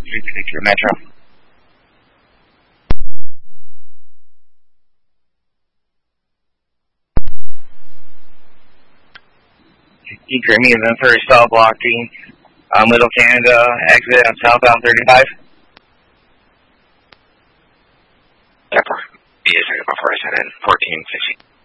362 Metro. Creamy is in first stall blocking Little Canada exit on southbound 35. Be a second before I send in 1450.